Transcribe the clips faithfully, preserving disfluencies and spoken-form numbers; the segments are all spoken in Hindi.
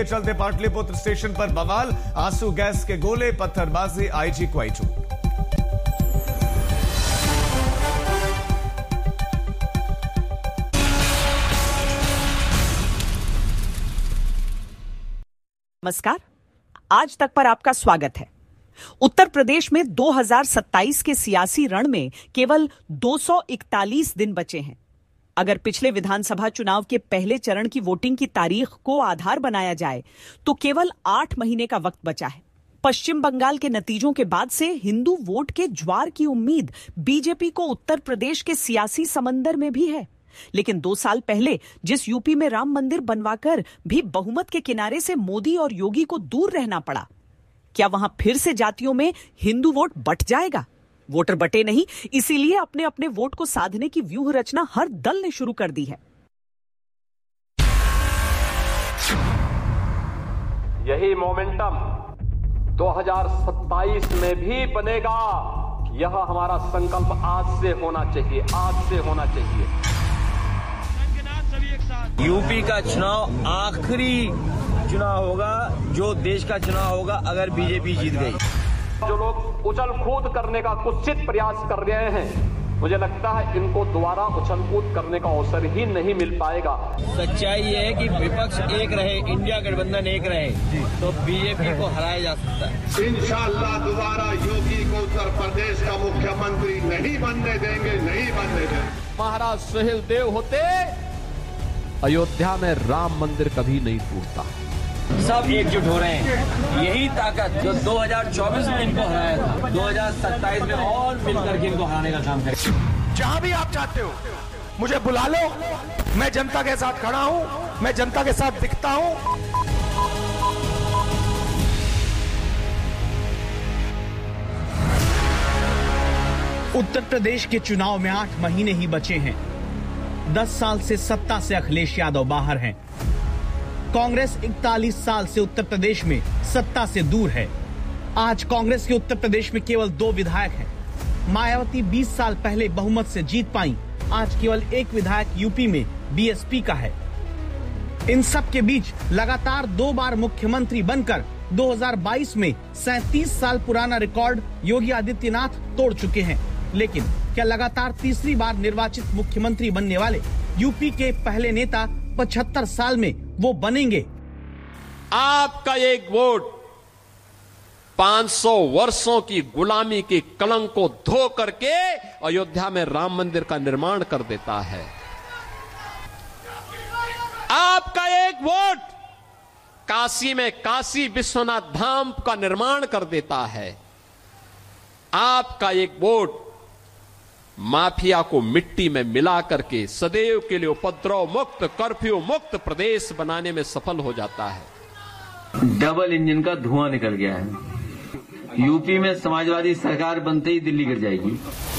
चलते पाटलिपुत्र स्टेशन पर बवाल, आंसू गैस के गोले, पत्थरबाजी, आईजी क्वाइटू। नमस्कार, आज तक पर आपका स्वागत है। उत्तर प्रदेश में दो हज़ार सत्ताईस के सियासी रण में केवल दो सौ इकतालीस दिन बचे हैं। अगर पिछले विधानसभा चुनाव के पहले चरण की वोटिंग की तारीख को आधार बनाया जाए तो केवल आठ महीने का वक्त बचा है। पश्चिम बंगाल के नतीजों के बाद से हिंदू वोट के ज्वार की उम्मीद बीजेपी को उत्तर प्रदेश के सियासी समंदर में भी है। लेकिन दो साल पहले जिस यूपी में राम मंदिर बनवाकर भी बहुमत के किनारे से मोदी और योगी को दूर रहना पड़ा, क्या वहां फिर से जातियों में हिंदू वोट बंट जाएगा? वोटर बटे नहीं, इसीलिए अपने अपने वोट को साधने की व्यूह रचना हर दल ने शुरू कर दी है। यही मोमेंटम दो हज़ार सत्ताईस में भी बनेगा। यह हमारा संकल्प आज से होना चाहिए, आज से होना चाहिए। यूपी का चुनाव आखिरी चुनाव होगा, जो देश का चुनाव होगा अगर बीजेपी जीत गई। जो लोग उछल कूद करने का कुत्सित प्रयास कर रहे हैं, मुझे लगता है इनको दोबारा उछल कूद करने का अवसर ही नहीं मिल पाएगा। सच्चाई ये है कि विपक्ष एक रहे, इंडिया गठबंधन एक रहे, तो बीजेपी को हराया जा सकता है। इंशाअल्लाह दोबारा योगी को उत्तर प्रदेश का मुख्यमंत्री नहीं बनने देंगे, नहीं बनने देंगे। महाराज सुहेल देव होते, अयोध्या में राम मंदिर कभी नहीं टूटता। सब एकजुट हो रहे हैं। यही ताकत जो दो हज़ार चौबीस में इनको हराया था, दो हज़ार सत्ताईस में और मिलकर के इनको हराने का काम करें। जहां भी आप चाहते हो मुझे बुला लो, मैं जनता के साथ खड़ा हूं, मैं जनता के साथ दिखता हूं। उत्तर प्रदेश के चुनाव में आठ महीने ही बचे हैं। दस साल से सत्ता से अखिलेश यादव बाहर हैं। कांग्रेस इकतालीस साल से उत्तर प्रदेश में सत्ता से दूर है। आज कांग्रेस के उत्तर प्रदेश में केवल दो विधायक हैं। मायावती बीस साल पहले बहुमत से जीत पाई, आज केवल एक विधायक यूपी में बीएसपी का है। इन सब के बीच लगातार दो बार मुख्यमंत्री बनकर दो हज़ार बाईस में सैंतीस साल पुराना रिकॉर्ड योगी आदित्यनाथ तोड़ चुके हैं। लेकिन क्या लगातार तीसरी बार निर्वाचित मुख्यमंत्री बनने वाले यूपी के पहले नेता पचहत्तर साल में वो बनेंगे? आपका एक वोट पाँच सौ वर्षों की गुलामी के कलंक को धो करके अयोध्या में राम मंदिर का निर्माण कर देता है। आपका एक वोट काशी में काशी विश्वनाथ धाम का निर्माण कर देता है। आपका एक वोट माफिया को मिट्टी में मिला करके सदैव के लिए उपद्रव मुक्त, कर्फ्यू मुक्त प्रदेश बनाने में सफल हो जाता है। डबल इंजन का धुआं निकल गया है। यूपी में समाजवादी सरकार बनते ही दिल्ली गिर जाएगी।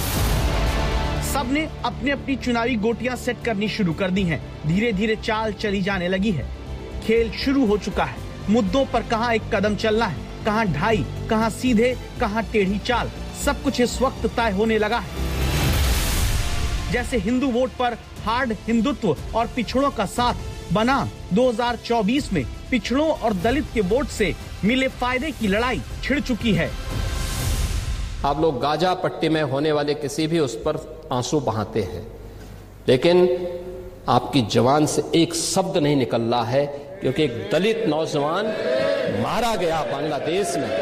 सबने अपनी अपनी चुनावी गोटियां सेट करनी शुरू कर दी हैं। धीरे धीरे चाल चली जाने लगी है। खेल शुरू हो चुका है। मुद्दों पर कहां एक कदम चलना है, कहां ढाई, कहां सीधे, कहां टेढ़ी चाल, सब कुछ इस वक्त तय होने लगा है। जैसे हिंदू वोट पर हार्ड हिंदुत्व और पिछड़ों का साथ बना दो हज़ार चौबीस में पिछड़ों और दलित के वोट से मिले फायदे की लड़ाई छिड़ चुकी है। आप लोग गाजा पट्टी में होने वाले किसी भी उस पर आंसू बहाते हैं, लेकिन आपकी जवान से एक शब्द नहीं निकल रहा है, क्योंकि एक दलित नौजवान मारा गया बांग्लादेश में,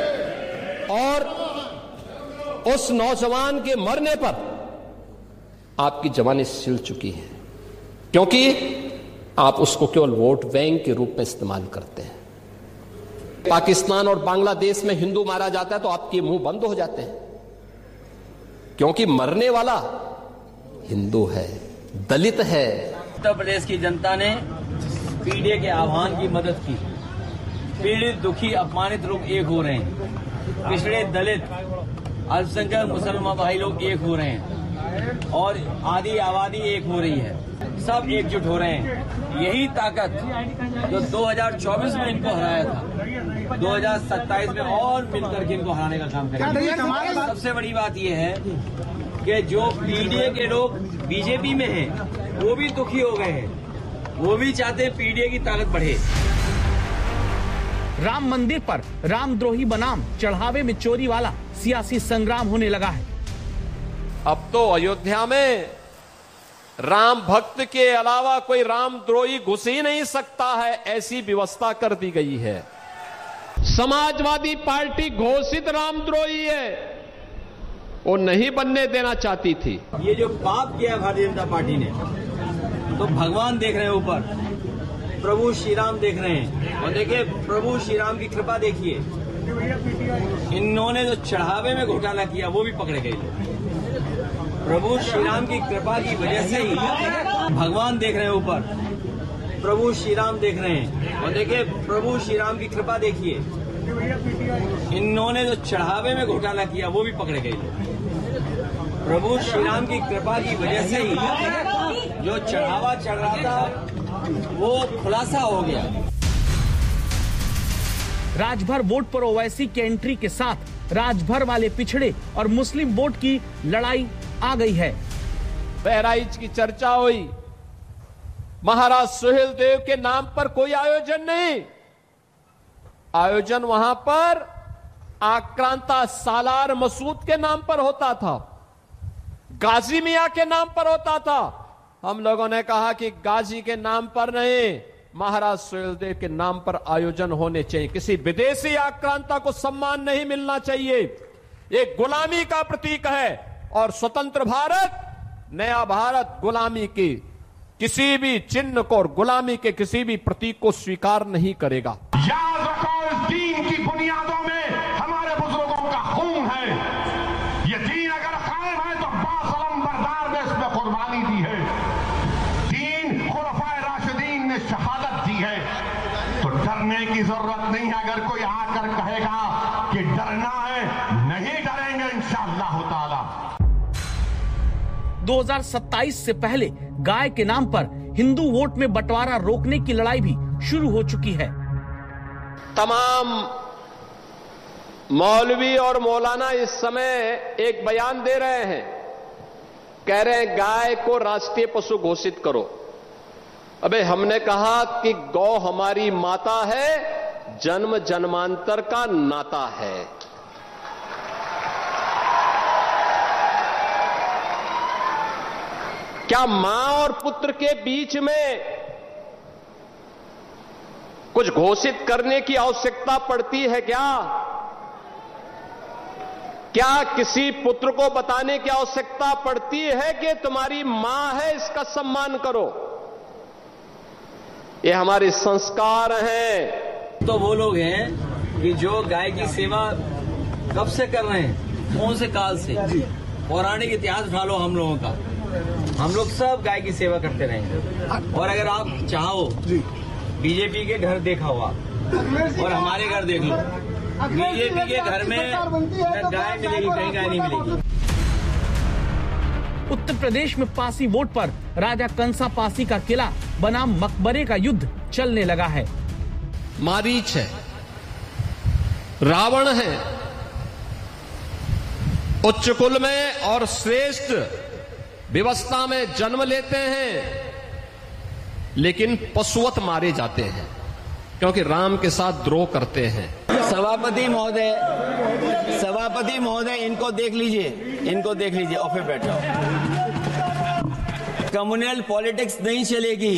और उस नौजवान के मरने पर आपकी जवानी सिल चुकी है, क्योंकि आप उसको केवल वोट बैंक के रूप में इस्तेमाल करते हैं। पाकिस्तान और बांग्लादेश में हिंदू मारा जाता है तो आपके मुंह बंद हो जाते हैं, क्योंकि मरने वाला हिंदू है, दलित है। उत्तर प्रदेश की जनता ने पीड़ित के आह्वान की मदद की। पीड़ित, दुखी, अपमानित लोग एक हो रहे हैं। पिछड़े, दलित, अल्पसंख्यक मुसलमान भाई लोग एक हो रहे हैं, और आधी आबादी एक हो रही है। सब एकजुट हो रहे हैं। यही ताकत जो दो हज़ार चौबीस में इनको हराया था, दो हज़ार सत्ताईस में और मिलकर के इनको हराने का काम करेंगे। सबसे बड़ी बात यह है कि जो पीडीए के लोग बीजेपी में हैं, वो भी दुखी हो गए हैं। वो भी चाहते हैं पीडीए की ताकत बढ़े। राम मंदिर पर रामद्रोही बनाम चढ़ावे में चोरी वाला सियासी संग्राम होने लगा है। अब तो अयोध्या में राम भक्त के अलावा कोई रामद्रोही घुस ही नहीं सकता है, ऐसी व्यवस्था कर दी गई है। समाजवादी पार्टी घोषित रामद्रोही है, वो नहीं बनने देना चाहती थी। ये जो पाप किया भारतीय जनता पार्टी ने, तो भगवान देख रहे हैं ऊपर, प्रभु श्री राम देख रहे हैं। और देखिए प्रभु श्री राम की कृपा देखिए, इन्होंने जो चढ़ावे में घोटाला किया वो भी पकड़े गए। प्रभु श्री राम की कृपा की वजह से ही भगवान देख रहे हैं ऊपर, प्रभु श्री राम देख रहे हैं। और देखिए प्रभु श्री राम की कृपा देखिए, इन्होंने जो चढ़ावे में घोटाला किया वो भी पकड़े गए। प्रभु श्री राम की कृपा की वजह से ही जो चढ़ावा चढ़ रहा था वो खुलासा हो गया। राजभर वोट पर ओवैसी के एंट्री के साथ राजभर वाले पिछड़े और मुस्लिम वोट की लड़ाई आ गई है। बहराइच की चर्चा हुई, महाराज सुहेल देव के नाम पर कोई आयोजन नहीं, आयोजन वहां पर आक्रांता सालार मसूद के नाम पर होता था, गाजी मियां के नाम पर होता था। हम लोगों ने कहा कि गाजी के नाम पर नहीं, महाराज सुहेल देव के नाम पर आयोजन होने चाहिए। किसी विदेशी आक्रांता को सम्मान नहीं मिलना चाहिए। ये गुलामी का प्रतीक है और स्वतंत्र भारत, नया भारत गुलामी की किसी भी चिन्ह को और गुलामी के किसी भी प्रतीक को स्वीकार नहीं करेगा। याद रखो, इस दीन की बुनियादों में हमारे बुजुर्गों का खून है। ये दीन अगर कायम है तो बासलम बरदार ने इसमें कुर्बानी दी है। दीन खुलफाए राशिदीन ने शहादत दी है, तो डरने की जरूरत नहीं है। अगर कोई आकर कहेगा कि डरना है, नहीं डरेंगे इंशाअल्लाह ताला। दो हज़ार सत्ताईस से पहले गाय के नाम पर हिंदू वोट में बंटवारा रोकने की लड़ाई भी शुरू हो चुकी है। तमाम मौलवी और मौलाना इस समय एक बयान दे रहे हैं, कह रहे हैं गाय को राष्ट्रीय पशु घोषित करो। अबे हमने कहा कि गौ हमारी माता है, जन्म जन्मांतर का नाता है। क्या मां और पुत्र के बीच में कुछ घोषित करने की आवश्यकता पड़ती है क्या? क्या किसी पुत्र को बताने की आवश्यकता पड़ती है कि तुम्हारी मां है, इसका सम्मान करो? ये हमारे संस्कार हैं। तो वो लोग हैं कि जो गाय की सेवा कब से कर रहे हैं, कौन से काल से, पौराणिक इतिहास उठा लो हम लोगों का, हम लोग सब गाय की सेवा करते रहेंगे। और अगर आप चाहो, बीजेपी के घर देखा हुआ और हमारे घर देख लो, बीजेपी के घर में गाय मिलेगी, कहीं गाय नहीं मिलेगी। उत्तर प्रदेश में पासी वोट पर राजा कंसा पासी का किला बनाम मकबरे का युद्ध चलने लगा है। मारीच है, रावण है, उच्च कुल में और श्रेष्ठ व्यवस्था में जन्म लेते हैं, लेकिन पशुवत मारे जाते हैं क्योंकि राम के साथ द्रोह करते हैं। सभापति महोदय, सभापति महोदय, इनको देख लीजिए, इनको देख लीजिए और फिर बैठ जाओ। कम्युनल पॉलिटिक्स नहीं चलेगी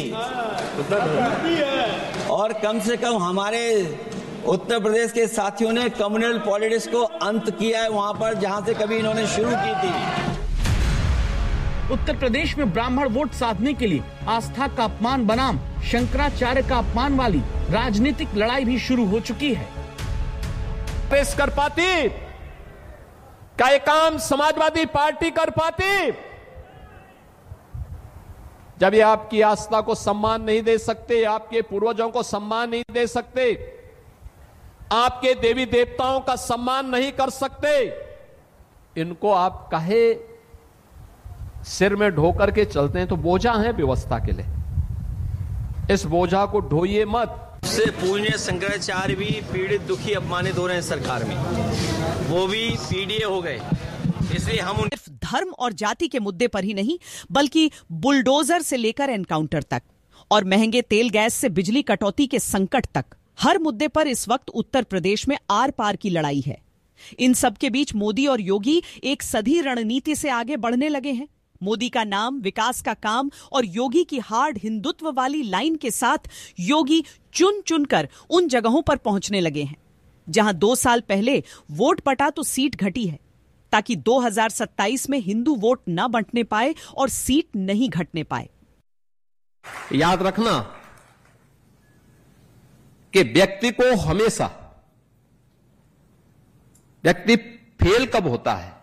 और कम से कम हमारे उत्तर प्रदेश के साथियों ने कम्युनल पॉलिटिक्स को अंत किया है वहां पर जहां से कभी इन्होंने शुरू की थी। उत्तर प्रदेश में ब्राह्मण वोट साधने के लिए आस्था का अपमान बनाम शंकराचार्य का अपमान वाली राजनीतिक लड़ाई भी शुरू हो चुकी है। पेश कर पाती का ये काम समाजवादी पार्टी कर पाती? जब ये आपकी आस्था को सम्मान नहीं दे सकते, आपके पूर्वजों को सम्मान नहीं दे सकते, आपके देवी देवताओं का सम्मान नहीं कर सकते, इनको आप कहे सिर में ढो करके चलते हैं तो बोझा है व्यवस्था के लिए। इस बोझा को ढोइए मत। से पूज्य शंकराचार्य भी पीड़ित, दुखी, अपमानित हो रहे हैं सरकार में, वो भी पीडीए हो गए। इसलिए हम उन... सिर्फ धर्म और जाति के मुद्दे पर ही नहीं, बल्कि बुलडोजर से लेकर एनकाउंटर तक और महंगे तेल गैस से बिजली कटौती के संकट तक हर मुद्दे पर इस वक्त उत्तर प्रदेश में आर पार की लड़ाई है। इन सब के बीच मोदी और योगी एक सधी रणनीति से आगे बढ़ने लगे हैं। मोदी का नाम, विकास का काम और योगी की हार्ड हिंदुत्व वाली लाइन के साथ योगी चुन चुनकर उन जगहों पर पहुंचने लगे हैं जहां दो साल पहले वोट पटा तो सीट घटी है, ताकि दो हज़ार सत्ताईस में हिंदू वोट न बंटने पाए और सीट नहीं घटने पाए। याद रखना कि व्यक्ति को हमेशा व्यक्ति फेल कब होता है,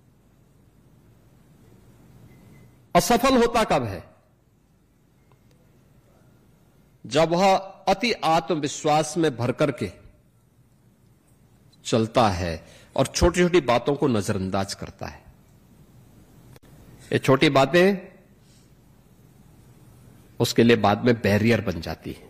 असफल होता कब है, जब वह अति आत्मविश्वास में भर करके चलता है और छोटी छोटी बातों को नजरअंदाज करता है। ये छोटी बातें उसके लिए बाद में बैरियर बन जाती है,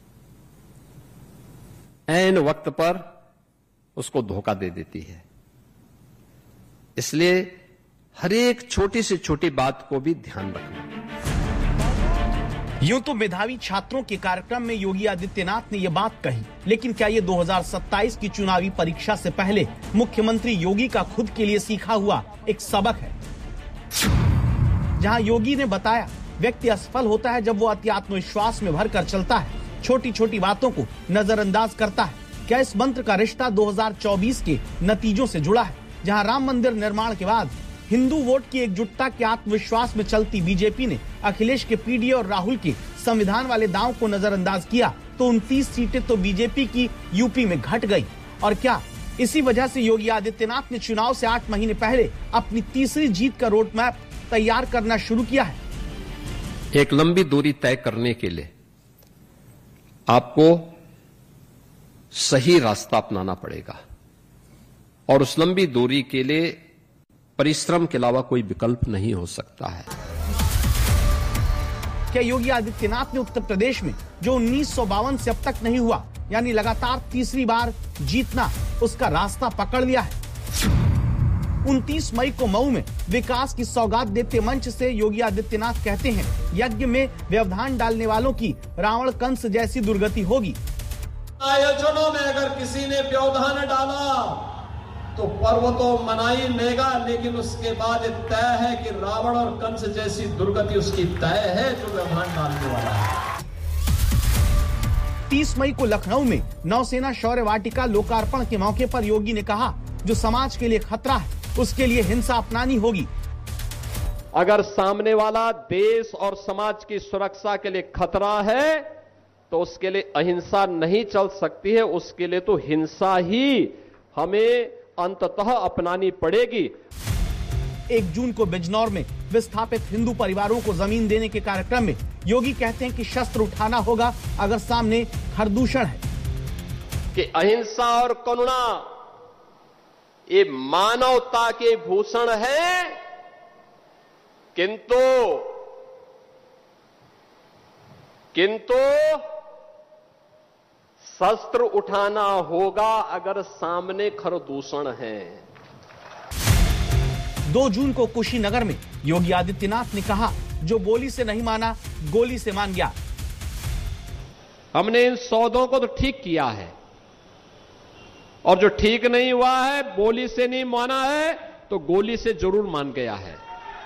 ऐन वक्त पर उसको धोखा दे देती है। इसलिए हर एक छोटी से छोटी बात को भी ध्यान रखना। यूं तो मेधावी छात्रों के कार्यक्रम में योगी आदित्यनाथ ने यह बात कही, लेकिन क्या ये दो हज़ार सत्ताईस की चुनावी परीक्षा से पहले मुख्यमंत्री योगी का खुद के लिए सीखा हुआ एक सबक है, जहां योगी ने बताया व्यक्ति असफल होता है जब वो अति आत्मविश्वास में भरकर चलता है, छोटी छोटी बातों को नजरअंदाज करता है। क्या इस मंत्र का रिश्ता दो हज़ार चौबीस के नतीजों से जुड़ा है, जहां राम मंदिर निर्माण के बाद हिंदू वोट की एकजुटता के आत्मविश्वास में चलती बीजेपी ने अखिलेश के पीडीए और राहुल के संविधान वाले दांव को नजरअंदाज किया तो उनतीस सीटें तो बीजेपी की यूपी में घट गई। और क्या इसी वजह से योगी आदित्यनाथ ने चुनाव से आठ महीने पहले अपनी तीसरी जीत का रोड मैप तैयार करना शुरू किया है? एक लंबी दूरी तय करने के लिए आपको सही रास्ता अपनाना पड़ेगा और उस लंबी दूरी के लिए परिश्रम के अलावा कोई विकल्प नहीं हो सकता है। क्या योगी आदित्यनाथ ने उत्तर प्रदेश में जो उन्नीस सौ बावन से अब तक नहीं हुआ, यानी लगातार तीसरी बार जीतना, उसका रास्ता पकड़ लिया है? उनतीस मई को मऊ में विकास की सौगात देते मंच से योगी आदित्यनाथ कहते हैं यज्ञ में व्यवधान डालने वालों की रावण कंस जैसी दुर्गति होगी। आयोजनों में अगर किसी ने व्यवधान डाला तो पर्व तो मनाई लेगा, लेकिन उसके बाद तय है कि रावण और कंस जैसी दुर्गति उसकी तय है जो व्यवधान डालने वाला है। तीस मई को लखनऊ में नौसेना शौर्य वाटिका लोकार्पण के मौके पर योगी ने कहा जो समाज के लिए खतरा है उसके लिए हिंसा अपनानी होगी। अगर सामने वाला देश और समाज की सुरक्षा के लिए खतरा है तो उसके लिए अहिंसा नहीं चल सकती है, उसके लिए तो हिंसा ही हमें अंततः अपनानी पड़ेगी। एक जून को बिजनौर में विस्थापित हिंदू परिवारों को जमीन देने के कार्यक्रम में योगी कहते हैं कि शस्त्र उठाना होगा अगर सामने खरदूषण है। कि अहिंसा और करुणा ये मानवता के भूषण है, किंतु किंतु शस्त्र उठाना होगा अगर सामने खरदूषण है। दो जून को कुशीनगर में योगी आदित्यनाथ ने कहा जो बोली से नहीं माना गोली से मान गया। हमने इन सौदों को तो ठीक किया है और जो ठीक नहीं हुआ है, बोली से नहीं माना है तो गोली से जरूर मान गया है।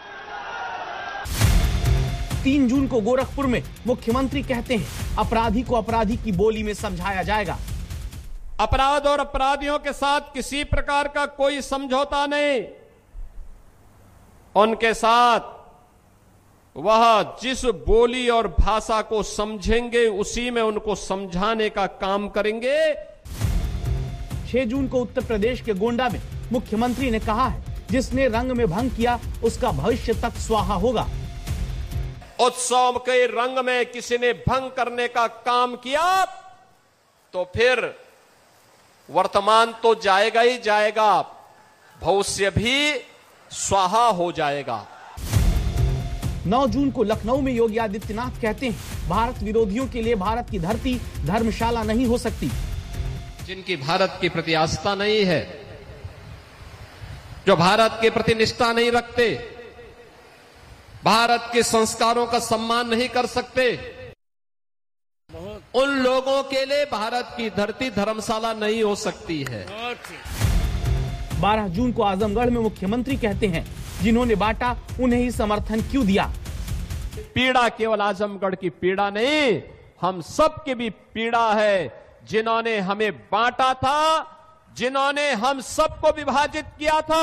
तीन जून को गोरखपुर में मुख्यमंत्री कहते हैं अपराधी को अपराधी की बोली में समझाया जाएगा। अपराध और अपराधियों के साथ किसी प्रकार का कोई समझौता नहीं, उनके साथ वह जिस बोली और भाषा को समझेंगे उसी में उनको समझाने का काम करेंगे। छह जून को उत्तर प्रदेश के गोंडा में मुख्यमंत्री ने कहा है जिसने रंग में भंग किया उसका भविष्य तक स्वाहा होगा। उत्सव के रंग में किसी ने भंग करने का काम किया तो फिर वर्तमान तो जाएगा ही जाएगा, भविष्य भी स्वाहा हो जाएगा। नौ जून को लखनऊ में योगी आदित्यनाथ कहते हैं भारत विरोधियों के लिए भारत की धरती धर्मशाला नहीं हो सकती। जिनकी भारत के प्रति आस्था नहीं है, जो भारत के प्रति निष्ठा नहीं रखते, भारत के संस्कारों का सम्मान नहीं कर सकते, बहुत उन लोगों के लिए भारत की धरती धर्मशाला नहीं हो सकती है। बारह जून को आजमगढ़ में मुख्यमंत्री कहते हैं, जिन्होंने बांटा उन्हें ही समर्थन क्यों दिया। पीड़ा केवल आजमगढ़ की पीड़ा नहीं, हम सब की भी पीड़ा है। जिन्होंने हमें बांटा था, जिन्होंने हम सबको विभाजित किया था,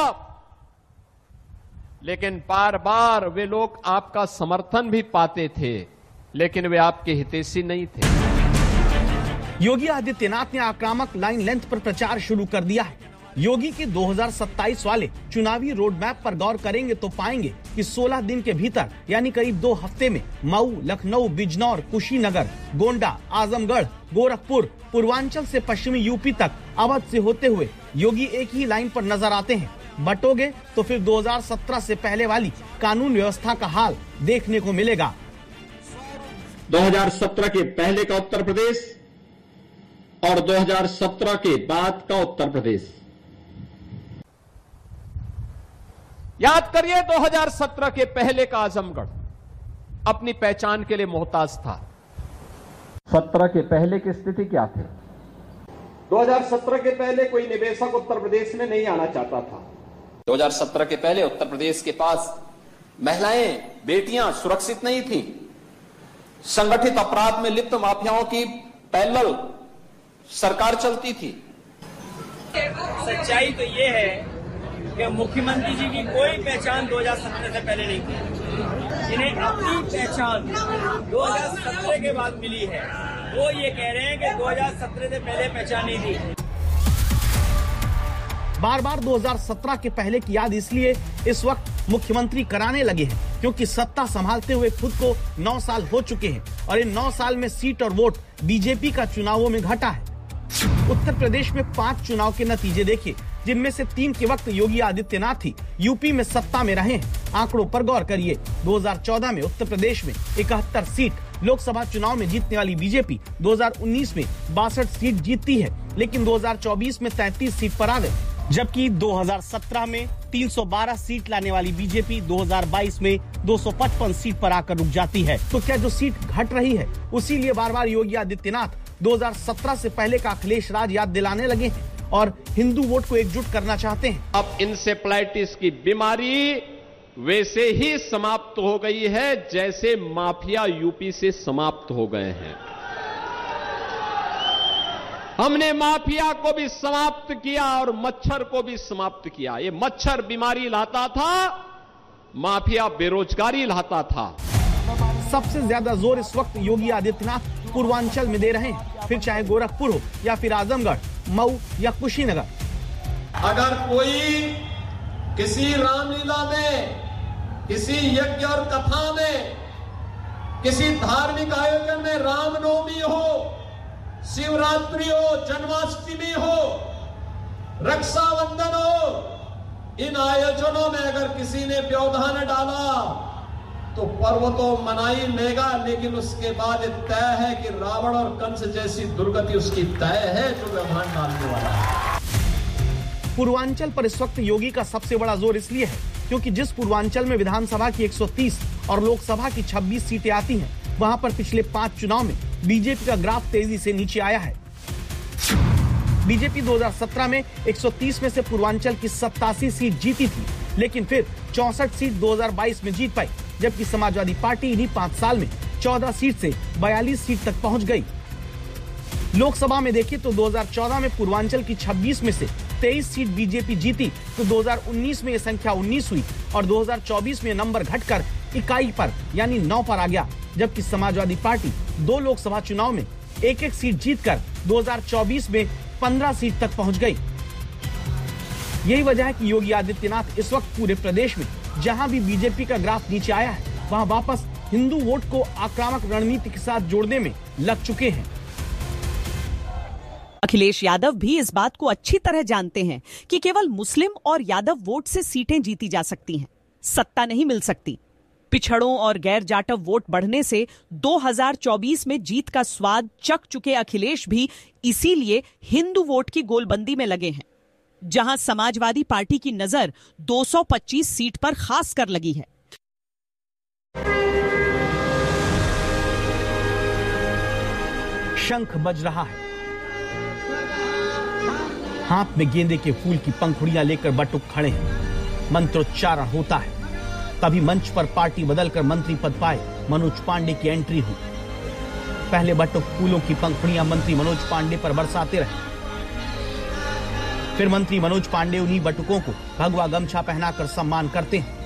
लेकिन बार बार वे लोग आपका समर्थन भी पाते थे, लेकिन वे आपके हितैषी नहीं थे। योगी आदित्यनाथ ने आक्रामक लाइन लेंथ पर प्रचार शुरू कर दिया है। योगी के दो हज़ार सत्ताईस वाले चुनावी रोड मैप पर गौर करेंगे तो पाएंगे कि सोलह दिन के भीतर यानी करीब दो हफ्ते में मऊ, लखनऊ, बिजनौर, कुशीनगर, गोंडा, आजमगढ़, गोरखपुर, पूर्वांचल से पश्चिमी यूपी तक अवध से होते हुए योगी एक ही लाइन पर नजर आते हैं। बटोगे तो फिर दो हज़ार सत्रह से पहले वाली कानून व्यवस्था का हाल देखने को मिलेगा। दो हज़ार सत्रह के पहले का उत्तर प्रदेश और दो हज़ार सत्रह के बाद का उत्तर प्रदेश। याद करिए, दो हज़ार सत्रह के पहले का आजमगढ़ अपनी पहचान के लिए मोहताज था। सत्रह के पहले की स्थिति क्या थी? दो हज़ार सत्रह के पहले कोई निवेशक उत्तर प्रदेश में नहीं आना चाहता था। दो हज़ार सत्रह के पहले उत्तर प्रदेश के पास महिलाएं, बेटियां सुरक्षित नहीं थीं। संगठित अपराध में लिप्त माफियाओं की पैरेलल सरकार चलती थी। सच्चाई तो ये है कि मुख्यमंत्री जी की कोई पहचान दो हज़ार सत्रह से पहले नहीं थी। इन्हें अपनी पहचान दो हज़ार सत्रह के बाद मिली है। वो ये कह रहे हैं कि दो हज़ार सत्रह से पहले पहचान नहीं थी। बार बार दो हज़ार सत्रह के पहले की याद इसलिए इस वक्त मुख्यमंत्री कराने लगे हैं क्योंकि सत्ता संभालते हुए खुद को नौ साल हो चुके हैं और इन नौ साल में सीट और वोट बीजेपी का चुनावों में घटा है। उत्तर प्रदेश में पांच चुनाव के नतीजे देखिए, जिनमें से तीन के वक्त योगी आदित्यनाथ ही यूपी में सत्ता में रहे हैं। आंकड़ों पर गौर करिए। दो हज़ार चौदह में उत्तर प्रदेश में इकहत्तर सीट, लोकसभा चुनाव में जीतने वाली बीजेपी दो हज़ार उन्नीस में बासठ सीट जीतती है, लेकिन दो हज़ार चौबीस में तैंतीस सीट पर आ गए, जबकि दो हज़ार सत्रह में तीन सौ बारह सीट लाने वाली बीजेपी दो हज़ार बाईस में दो सौ पचपन सीट पर आकर रुक जाती है। तो क्या जो सीट घट रही है उसी लिए बार बार योगी आदित्यनाथ दो हज़ार सत्रह से पहले का अखिलेश राज याद दिलाने लगे हैं और हिंदू वोट को एकजुट करना चाहते हैं। अब इंसेफ्लाइटिस की बीमारी वैसे ही समाप्त हो गई है जैसे माफिया यूपी से समाप्त हो गए हैं। हमने माफिया को भी समाप्त किया और मच्छर को भी समाप्त किया। ये मच्छर बीमारी लाता था, माफिया बेरोजगारी लाता था। सबसे ज्यादा जोर इस वक्त योगी आदित्यनाथ पूर्वांचल में दे रहे हैं, फिर चाहे गोरखपुर हो या फिर आजमगढ़, मऊ या कुशीनगर। अगर कोई किसी रामलीला में, किसी यज्ञ और कथा में, किसी धार्मिक आयोजन में रामनवमी हो, शिवरात्रि हो, जन्माष्टमी हो, रक्षाबंधन हो, इन आयोजनों में अगर किसी ने व्यवधान डाला तो पर्व तो मना ही लेगा, लेकिन उसके बाद तय है कि रावण और कंस जैसी दुर्गति उसकी तय है जो व्यवधान डालने वाला है। पूर्वांचल पर इस वक्त योगी का सबसे बड़ा जोर इसलिए है क्योंकि जिस पूर्वांचल में विधानसभा की एक सौ तीस और लोकसभा की छब्बीस सीटें आती हैं, वहां पर पिछले पांच चुनाव में बीजेपी का ग्राफ तेजी से नीचे आया है। बीजेपी दो हज़ार सत्रह में एक सौ तीस में से पूर्वांचल की सत्तासी सीट जीती थी, लेकिन फिर चौसठ सीट दो हज़ार बाईस में जीत पाई, जबकि समाजवादी पार्टी इन्हीं पांच साल में चौदह सीट से बयालीस सीट तक पहुंच गई। लोकसभा में देखिए तो दो हज़ार चौदह में पूर्वांचल की छब्बीस में से तेईस सीट बीजेपी जीती, तो दो हज़ार उन्नीस में ये संख्या उन्नीस हुई और दो हज़ार चौबीस में नंबर घटकर इकाई पर यानी नौ पर आ गया, जबकि समाजवादी पार्टी दो लोकसभा चुनाव में एक एक सीट जीतकर दो हज़ार चौबीस में पंद्रह सीट तक पहुंच गई। यही वजह है कि योगी आदित्यनाथ इस वक्त पूरे प्रदेश में जहां भी बीजेपी का ग्राफ नीचे आया है, वहां वापस हिंदू वोट को आक्रामक रणनीति के साथ जोड़ने में लग चुके हैं। अखिलेश यादव भी इस बात को अच्छी तरह जानते हैं कि केवल मुस्लिम और यादव वोट से सीटें जीती जा सकती हैं, सत्ता नहीं मिल सकती। पिछड़ों और गैर जाटव वोट बढ़ने से दो हज़ार चौबीस में जीत का स्वाद चख चुके अखिलेश भी इसीलिए हिंदू वोट की गोलबंदी में लगे हैं, जहां समाजवादी पार्टी की नजर दो सौ पच्चीस सीट पर खास कर लगी है। शंख बज रहा है, हाथ में गेंदे के फूल की पंखुड़ियां लेकर बटुक खड़े हैं, मंत्रोच्चारण होता है। तभी मंच पर पार्टी बदलकर मंत्री पद पाए मनोज पांडे की एंट्री हुई। पहले बटुक फूलों की पंखुड़ियां मंत्री मनोज पांडे पर बरसाते रहे, फिर मंत्री मनोज पांडे उन्हीं बटुकों को भगवा गमछा पहनाकर सम्मान करते हैं।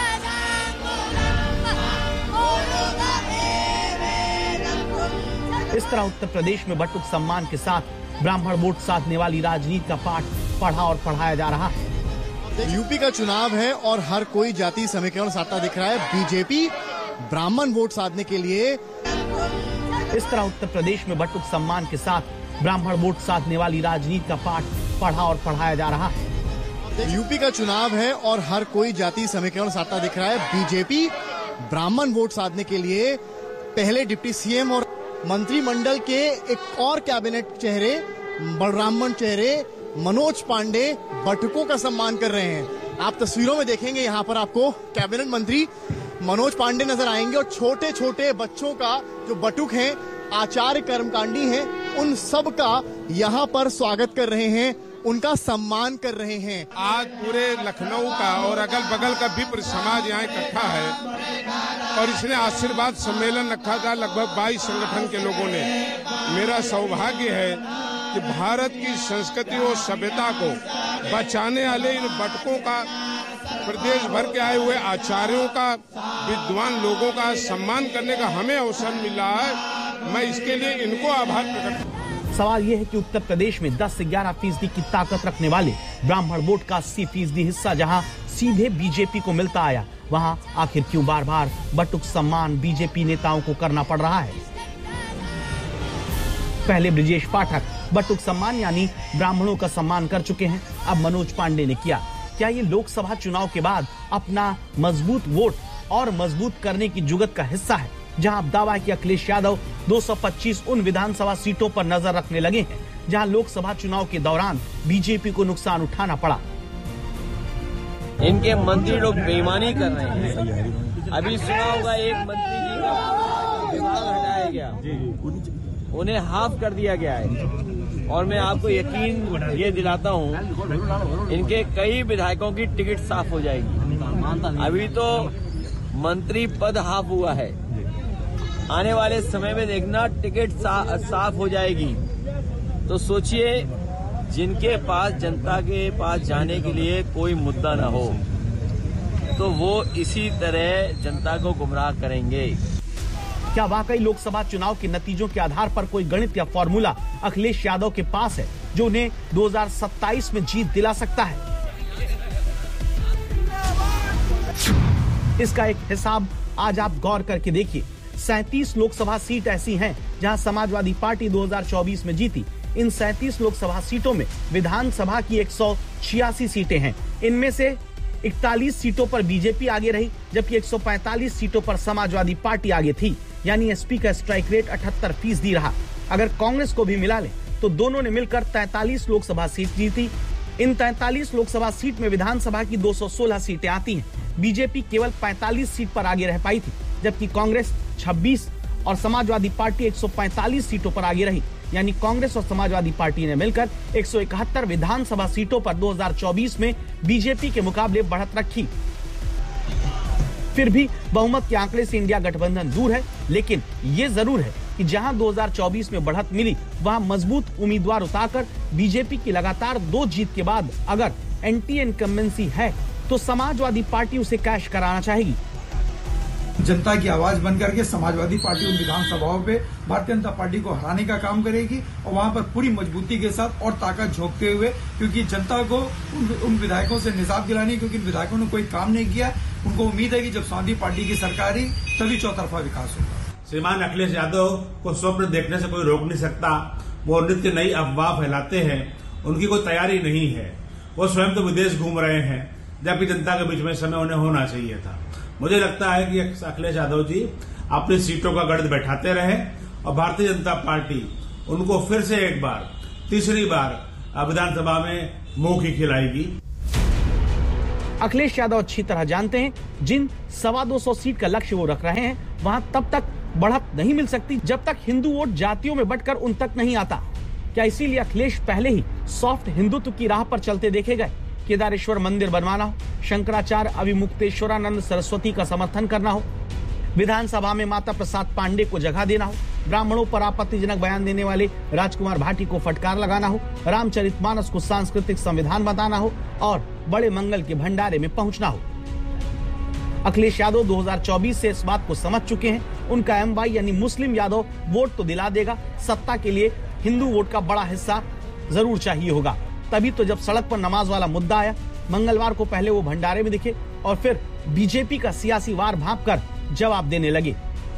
इस तरह उत्तर प्रदेश में बटुक सम्मान के साथ ब्राह्मण वोट साधने वाली राजनीति का पाठ पढ़ा और पढ़ाया जा रहा है। यूपी का चुनाव है और हर कोई जाति समीकरण साधता दिख रहा है। बीजेपी ब्राह्मण वोट साधने के लिए इस तरह उत्तर प्रदेश में बटुक सम्मान के साथ ब्राह्मण वोट साधने वाली राजनीति का पाठ पढ़ा और पढ़ाया जा रहा है। यूपी का चुनाव है और हर कोई जाति समीकरण साधता दिख रहा है। बीजेपी ब्राह्मण वोट साधने के लिए पहले डिप्टी सीएम और मंत्रिमंडल के एक और कैबिनेट चेहरे बलरामन चेहरे मनोज पांडे बटुकों का सम्मान कर रहे हैं। आप तस्वीरों में देखेंगे यहाँ पर आपको कैबिनेट मंत्री मनोज पांडे नजर आएंगे और छोटे छोटे बच्चों का जो बटुक हैं, आचार्य कर्मकांडी हैं, उन सब का यहाँ पर स्वागत कर रहे हैं, उनका सम्मान कर रहे हैं। आज पूरे लखनऊ का और अगल बगल का विप्र समाज यहाँ इकट्ठा है और इसने आशीर्वाद सम्मेलन रखा था लगभग बाईस संगठन के लोगों ने। मेरा सौभाग्य है कि भारत की संस्कृति और सभ्यता को बचाने वाले इन बटकों का, प्रदेश भर के आए हुए आचार्यों का, विद्वान लोगों का सम्मान करने का हमें अवसर मिला है। मैं इसके लिए इनको आभार प्रकट करता हूं। सवाल यह है कि उत्तर प्रदेश में दस से ग्यारह फीसदी की ताकत रखने वाले ब्राह्मण वोट का अस्सी फीसदी हिस्सा जहां सीधे बीजेपी को मिलता आया, वहां आखिर क्यों बार बार बटुक सम्मान बीजेपी नेताओं को करना पड़ रहा है। पहले ब्रिजेश पाठक बटुक सम्मान यानी ब्राह्मणों का सम्मान कर चुके हैं, अब मनोज पांडे ने किया। क्या ये लोकसभा चुनाव के बाद अपना मजबूत वोट और मजबूत करने की जुगत का हिस्सा है, जहां अब दावा कि अखिलेश यादव दो सौ पच्चीस उन विधानसभा सीटों पर नजर रखने लगे हैं जहां लोकसभा चुनाव के दौरान बीजेपी को नुकसान उठाना पड़ा। इनके मंत्री लोग बेईमानी कर रहे हैं। अभी सुना होगा एक मंत्री जी का विभाग हटाया गया, उन्हें हाफ कर दिया गया है और मैं आपको यकीन ये दिलाता हूँ इनके कई विधायकों की टिकट साफ हो जाएगी। अभी तो मंत्री पद हाफ हुआ है, आने वाले समय में देखना टिकट सा, साफ हो जाएगी। तो सोचिए जिनके पास जनता के पास जाने के लिए कोई मुद्दा न हो तो वो इसी तरह जनता को गुमराह करेंगे। क्या वाकई लोकसभा चुनाव के नतीजों के आधार पर कोई गणित या फॉर्मूला अखिलेश यादव के पास है जो उन्हें दो हज़ार सत्ताईस में जीत दिला सकता है? इसका एक हिसाब आज आप गौर करके देखिए। सैंतीस लोकसभा सीट ऐसी हैं जहां समाजवादी पार्टी दो हज़ार चौबीस में जीती। इन सैंतीस लोकसभा सीटों में विधानसभा की एक सौ छियासी सीटें हैं। इनमें से इकतालीस सीटों पर बीजेपी आगे रही, जबकि एक सौ पैंतालीस सीटों पर समाजवादी पार्टी आगे थी। यानी एसपी का स्ट्राइक रेट अठहत्तर फीसदी रहा। अगर कांग्रेस को भी मिला ले तो दोनों ने मिलकर तैंतालीस लोकसभा सीट जीती। इन तैंतालीस लोकसभा सीट में विधानसभा की दो सौ सोलह सीटें आती हैं। बीजेपी केवल पैंतालीस सीट पर आगे रह पाई थी, जबकि कांग्रेस छब्बीस और समाजवादी पार्टी एक सौ पैंतालीस सीटों पर आगे रही। यानी कांग्रेस और समाजवादी पार्टी ने मिलकर एक सौ इकहत्तर विधानसभा सीटों पर दो हज़ार चौबीस में बीजेपी के मुकाबले बढ़त रखी। फिर भी बहुमत के आंकड़े से इंडिया गठबंधन दूर है, लेकिन ये जरूर है कि जहां दो हज़ार चौबीस में बढ़त मिली वहां मजबूत उम्मीदवार उतारकर बीजेपी की लगातार दो जीत के बाद अगर एंटी इनकम्बेंसी है तो समाजवादी पार्टी उसे कैश कराना चाहेगी। जनता की आवाज बन करके समाजवादी पार्टी उन विधानसभाओं पे भारतीय जनता पार्टी को हराने का काम करेगी और वहां पर पूरी मजबूती के साथ और ताकत झोंकते हुए, क्योंकि जनता को उन, उन विधायकों से निजात दिलानी, क्योंकि विधायकों ने कोई काम नहीं किया। उनको उम्मीद है कि जब समाजवादी पार्टी की सरकार ही तभी चौतरफा विकास होगा। श्रीमान अखिलेश यादव को स्वप्न देखने से कोई रोक नहीं सकता। वो नित्य नई अफवाह फैलाते हैं, उनकी कोई तैयारी नहीं है। वो स्वयं तो विदेश घूम रहे हैं, जबकि जनता के बीच में समय उन्हें होना चाहिए था। मुझे लगता है कि अखिलेश यादव जी अपनी सीटों का गणित बैठाते रहे और भारतीय जनता पार्टी उनको फिर से एक बार, तीसरी बार विधानसभा में मुंह की खिलाएगी। अखिलेश यादव अच्छी तरह जानते हैं जिन सवा दो सौ सीट का लक्ष्य वो रख रहे हैं वहां तब तक बढ़त नहीं मिल सकती जब तक हिंदू वोट जातियों में बंटकर उन तक नहीं आता। क्या इसीलिए अखिलेश पहले ही सॉफ्ट हिंदुत्व की राह पर चलते देखे गए? केदारेश्वर मंदिर बनवाना हो, शंकराचार्य अभिमुक्तेश्वरानंद सरस्वती का समर्थन करना हो, विधानसभा में माता प्रसाद पांडे को जगह देना हो, ब्राह्मणों पर आपत्तिजनक बयान देने वाले राजकुमार भाटी को फटकार लगाना हो, रामचरितमानस को सांस्कृतिक संविधान बताना हो और बड़े मंगल के भंडारे में पहुंचना हो। अखिलेश यादव दो हज़ार चौबीस से इस बात को समझ चुके हैं। उनका एम वाई यानी मुस्लिम यादव वोट तो दिला देगा, सत्ता के लिए हिंदू वोट का बड़ा हिस्सा जरूर चाहिए होगा। तभी तो जब सड़क पर नमाज वाला मुद्दा आया, मंगलवार को पहले वो भंडारे में दिखे और फिर बीजेपी का सियासी वार भांप कर जवाब देने लगे।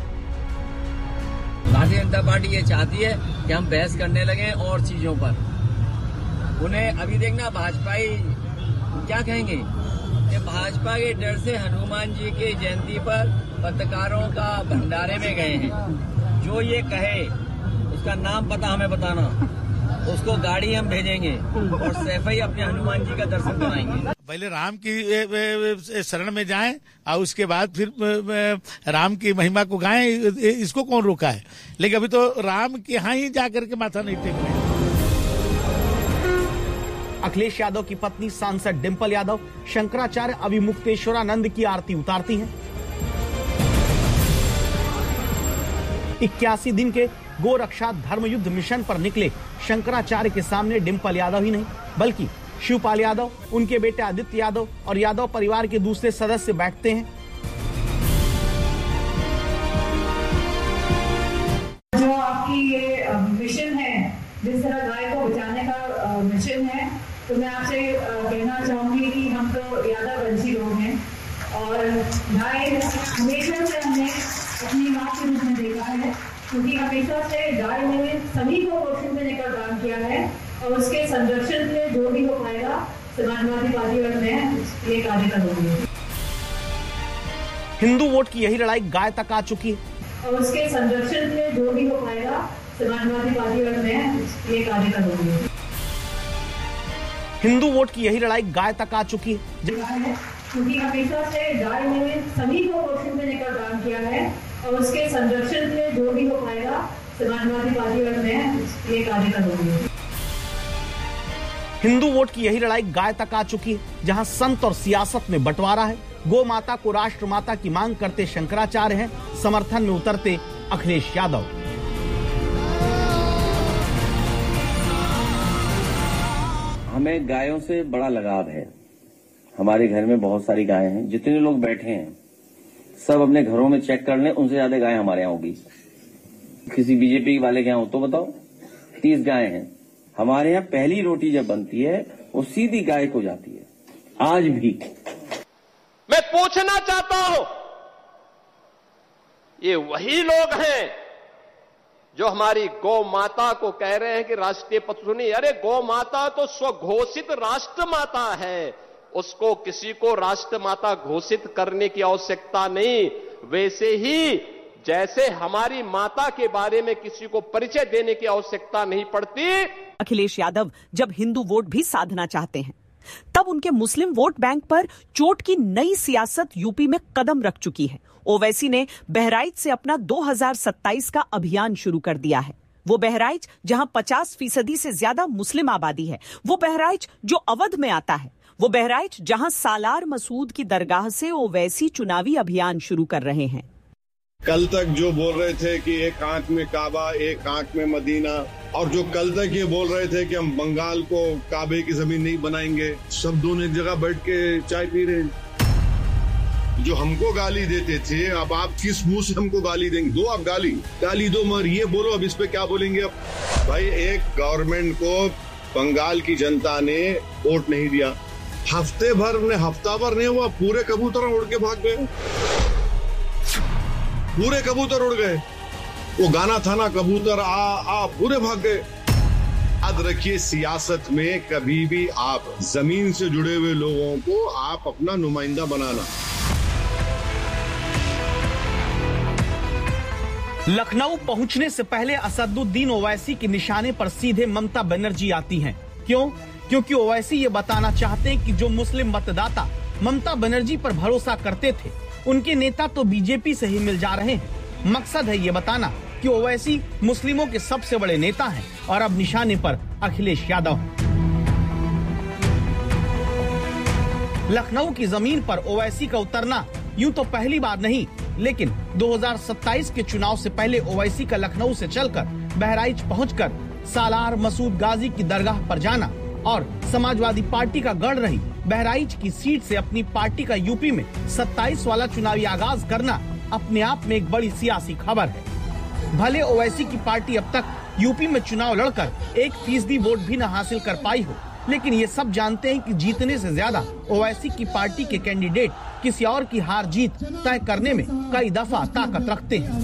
भारतीय जनता पार्टी ये चाहती है कि हम बहस करने लगे और चीजों पर। उन्हें अभी देखना भाजपाई क्या कहेंगे कि भाजपा के डर से हनुमान जी की जयंती पर पत्रकारों का भंडारे में गए हैं। जो ये कहे उसका नाम पता हमें बताना, उसको गाड़ी हम भेजेंगे और सैफई अपने हनुमान जी का दर्शन कराएंगे। पहले राम की शरण में जाएं और उसके बाद फिर राम की महिमा को गाएं। इसको कौन रोका है? लेकिन अभी तो राम के यहाँ ही जाकर के माथा नहीं टेक रहे। अखिलेश यादव की पत्नी सांसद डिंपल यादव शंकराचार्य अभिमुक्तेश्वरानंद की आरती उतारती हैं। इक्यासी दिन के गो रक्षा धर्म युद्ध मिशन पर निकले शंकराचार्य के सामने डिंपल यादव ही नहीं बल्कि शिवपाल यादव, उनके बेटे आदित्य यादव और यादव परिवार के दूसरे सदस्य बैठते हैं। जो आपकी ये मिशन है, जिस तरह गाय को बचाने का मिशन है, तो मैं आपसे कहना चाहूंगी कि हम तो यादव वंशी लोग हैं और गाय हमेशा से हमने अपनी माँ के रूप में देखा है, क्योंकि हमेशा से गाय ने सभी को पोषण देने का काम किया है और उसके संरक्षण के लिए जो भी हो पाएगा समाजवादी पार्टी और मैं ये कार्य करूंगी। हिंदू वोट की यही लड़ाई गाय तक आ चुकी है और उसके संरक्षण के लिए जो भी हो पाएगा समाजवादी पार्टी और मैं ये कार्य करूंगी। हिंदू वोट की यही लड़ाई गाय तक आ चुकी है, क्योंकि हमेशा से गाय ने सभी को पोषण देने का काम किया है और उसके संरक्षण के लिए जो भी हो पाएगा समाजवादी पार्टी और मैं ये कार्य करूंगी। हिंदू वोट की यही लड़ाई गाय तक आ चुकी है, जहां संत और सियासत में बंटवारा है। गौ माता को राष्ट्र माता की मांग करते शंकराचार्य हैं, समर्थन में उतरते अखिलेश यादव। हमें गायों से बड़ा लगाव है। हमारे घर में बहुत सारी गायें हैं। जितने लोग बैठे हैं सब अपने घरों में चेक कर लें, उनसे ज्यादा गायें हमारे यहाँ होगी। किसी बीजेपी वाले के यहाँ हो तो बताओ, तीस गायें हैं। हमारे यहाँ पहली रोटी जब बनती है वो सीधी गाय को जाती है। आज भी मैं पूछना चाहता हूं, ये वही लोग हैं जो हमारी गौ माता को कह रहे हैं कि राष्ट्रीय पशु सुनी। अरे गौ माता तो स्वघोषित राष्ट्र माता है, उसको किसी को राष्ट्र माता घोषित करने की आवश्यकता नहीं। वैसे ही जैसे हमारी माता के बारे में किसी को परिचय देने की आवश्यकता नहीं पड़ती। अखिलेश यादव जब हिंदू वोट भी साधना चाहते हैं, तब उनके मुस्लिम वोट बैंक पर चोट की नई सियासत यूपी में कदम रख चुकी है। ओवैसी ने बहराइच से अपना दो हज़ार सत्ताईस का अभियान शुरू कर दिया है। वो बहराइच जहां पचास फीसदी से ज्यादा मुस्लिम आबादी है, वो बहराइच जो अवध में आता है, वो बहराइच जहां सालार मसूद की दरगाह से ओवैसी चुनावी अभियान शुरू कर रहे हैं। कल तक जो बोल रहे थे कि एक आंख में काबा एक आंख में मदीना, और जो कल तक ये बोल रहे थे कि हम बंगाल को काबे की जमीन नहीं बनाएंगे, सब दोनों एक जगह बैठ के चाय पी रहे हैं। जो हमको गाली देते थे, अब आप किस मुंह से हमको गाली देंगे? दो आप गाली गाली दो, मगर ये बोलो अब इस पे क्या बोलेंगे? अब भाई एक गवर्नमेंट को बंगाल की जनता ने वोट नहीं दिया, हफ्ते भर ने हफ्ता भर नहीं हुआ, पूरे कबूतर उड़ के भाग गए, पूरे कबूतर उड़ गए। वो गाना था ना, कबूतर आ आ पूरे भाग गए। याद रखिए, सियासत में कभी भी आप जमीन से जुड़े हुए लोगों को आप अपना नुमाइंदा बनाना। लखनऊ पहुंचने से पहले असदुद्दीन ओवैसी के निशाने पर सीधे ममता बनर्जी आती हैं। क्यों? क्योंकि ओवैसी ये बताना चाहते हैं कि जो मुस्लिम मतदाता ममता बनर्जी पर भरोसा करते थे, उनके नेता तो बीजेपी से ही मिल जा रहे हैं। मकसद है ये बताना कि ओवैसी मुस्लिमों के सबसे बड़े नेता हैं और अब निशाने पर अखिलेश यादव हैं। लखनऊ की जमीन पर ओवैसी का उतरना यूं तो पहली बार नहीं, लेकिन दो हज़ार सत्ताईस के चुनाव से पहले ओवैसी का लखनऊ से चलकर बहराइच पहुंचकर सालार मसूद गाजी की दरगाह पर जाना और समाजवादी पार्टी का गढ़ रही बहराइच की सीट से अपनी पार्टी का यूपी में सत्ताईस वाला चुनावी आगाज करना अपने आप में एक बड़ी सियासी खबर है। भले ओवैसी की पार्टी अब तक यूपी में चुनाव लड़कर एक फीसदी वोट भी न हासिल कर पाई हो, लेकिन ये सब जानते हैं कि जीतने से ज्यादा ओवैसी की पार्टी के कैंडिडेट किसी और की हार जीत तय करने में कई दफा ताकत रखते हैं।